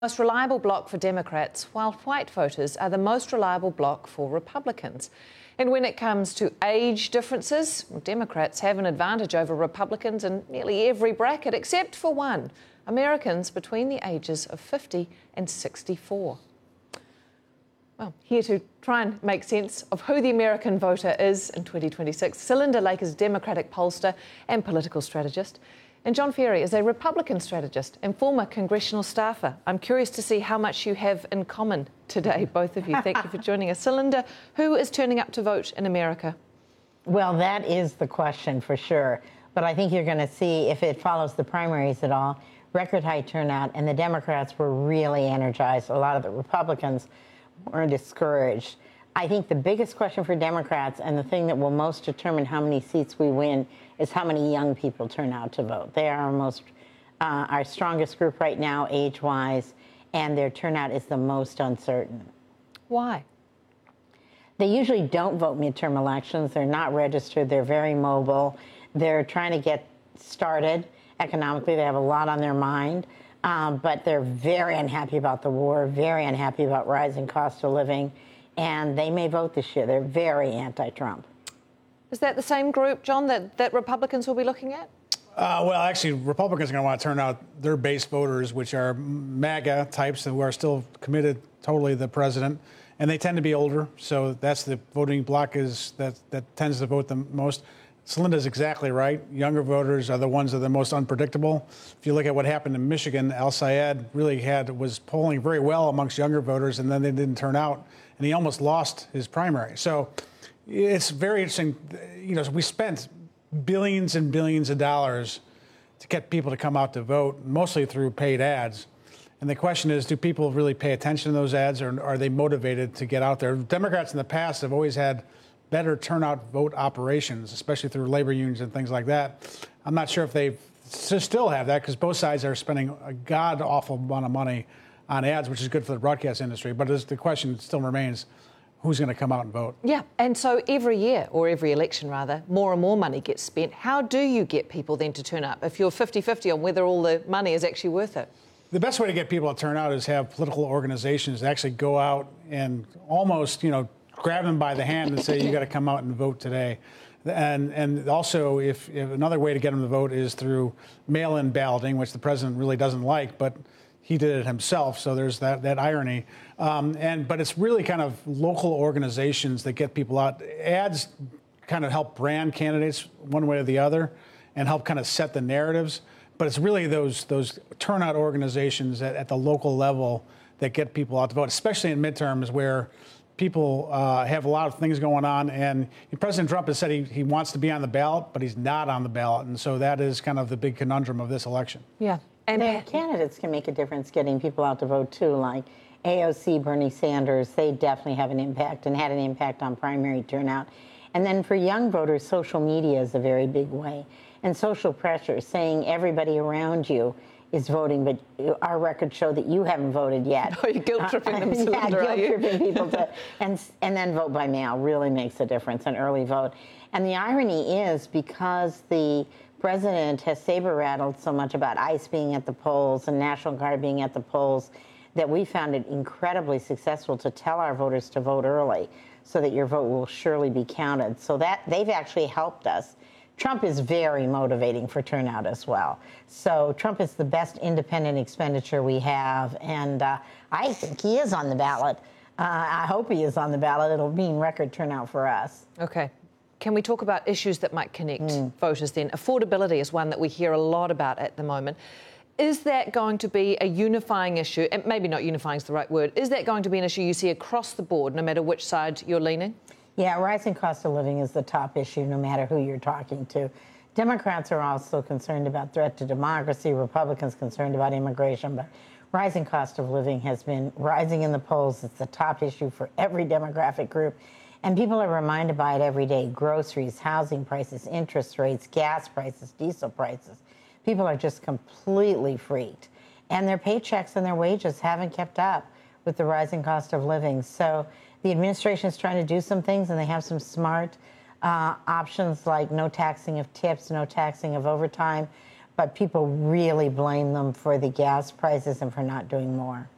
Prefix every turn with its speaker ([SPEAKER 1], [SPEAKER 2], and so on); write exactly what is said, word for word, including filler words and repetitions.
[SPEAKER 1] Most reliable bloc for Democrats, while white voters are the most reliable bloc for Republicans. And when it comes to age differences, Democrats have an advantage over Republicans in nearly every bracket except for one: Americans between the ages of fifty and sixty-four. Well, here to try and make sense of who the American voter is in twenty twenty-six, Celinda Lake is Democratic pollster and political strategist, and John Ferry is a Republican strategist and former congressional staffer. I'm curious to see how much you have in common today, both of you. Thank you for joining us. Celinda, who is turning up to vote in America?
[SPEAKER 2] Well, that is the question for sure. But I think you're going to see, if it follows the primaries at all, record high turnout, and the Democrats were really energized. A lot of the Republicans were discouraged. I think the biggest question for Democrats, and the thing that will most determine how many seats we win, is how many young people turn out to vote. They are our most, uh, our strongest group right now, age-wise, and their turnout is the most uncertain.
[SPEAKER 1] Why?
[SPEAKER 2] They usually don't vote midterm elections. They're not registered. They're very mobile. They're trying to get started economically. They have a lot on their mind, um, but they're very unhappy about the war, very unhappy about rising cost of living, and they may vote this year. They're very anti-Trump.
[SPEAKER 1] Is that the same group, John, that, that Republicans will be looking at?
[SPEAKER 3] Uh, well, actually, Republicans are going to want to turn out their base voters, which are MAGA types who are still committed totally to the president, and they tend to be older. So that's the voting bloc is that that tends to vote the most. Celinda's exactly right. Younger voters are the ones that are the most unpredictable. If you look at what happened in Michigan, Al-Sayed really had was polling very well amongst younger voters, and then they didn't turn out, and he almost lost his primary. So it's very interesting. You know, we spent billions and billions of dollars to get people to come out to vote, mostly through paid ads. And the question is, do people really pay attention to those ads, or are they motivated to get out there? Democrats in the past have always had better turnout vote operations, especially through labor unions and things like that. I'm not sure if they still have that, because both sides are spending a god-awful amount of money on ads, which is good for the broadcast industry. But the question still remains, who's going to come out and vote?
[SPEAKER 1] Yeah, and so every year, or every election rather, more and more money gets spent. How do you get people then to turn up if you're fifty-fifty on whether all the money is actually worth it?
[SPEAKER 3] The best way to get people to turn out is have political organizations that actually go out and almost, you know, grab them by the hand and say, you got to come out and vote today. And and also, if, if another way to get them to vote is through mail-in balloting, which the president really doesn't like, but he did it himself, so there's that that irony. Um, and but it's really kind of local organizations that get people out. Ads kind of help brand candidates one way or the other, and help kind of set the narratives. But it's really those those turnout organizations at, at the local level that get people out to vote, especially in midterms where people uh, have a lot of things going on. And President Trump has said he, he wants to be on the ballot, but he's not on the ballot. And so that is kind of the big conundrum of this election.
[SPEAKER 1] Yeah.
[SPEAKER 2] And the candidates can make a difference getting people out to vote, too, like A O C, Bernie Sanders. They definitely have an impact and had an impact on primary turnout. And then for young voters, social media is a very big way. And social pressure, saying everybody around you is voting, but our records show that you haven't voted yet.
[SPEAKER 1] Oh, you're guilt-tripping them, Celinda,
[SPEAKER 2] yeah,
[SPEAKER 1] are you?
[SPEAKER 2] guilt-tripping people to, and, and then vote by mail really makes a difference, an early vote. And the irony is, because the president has saber-rattled so much about ICE being at the polls and National Guard being at the polls, that we found it incredibly successful to tell our voters to vote early so that your vote will surely be counted. So that they've actually helped us. Trump is very motivating for turnout as well. So Trump is the best independent expenditure we have, and uh, I think he is on the ballot. Uh, I hope he is on the ballot. It'll mean record turnout for us.
[SPEAKER 1] Okay. Can we talk about issues that might connect mm. voters then? Affordability is one that we hear a lot about at the moment. Is that going to be a unifying issue? And maybe not unifying is the right word. Is that going to be an issue you see across the board, no matter which side you're leaning?
[SPEAKER 2] Yeah, rising cost of living is the top issue, no matter who you're talking to. Democrats are also concerned about threat to democracy, Republicans concerned about immigration, but rising cost of living has been rising in the polls. It's the top issue for every demographic group, and people are reminded by it every day. Groceries, housing prices, interest rates, gas prices, diesel prices. People are just completely freaked, and their paychecks and their wages haven't kept up with the rising cost of living. So the administration is trying to do some things, and they have some smart uh, options like no taxing of tips, no taxing of overtime, but people really blame them for the gas prices and for not doing more.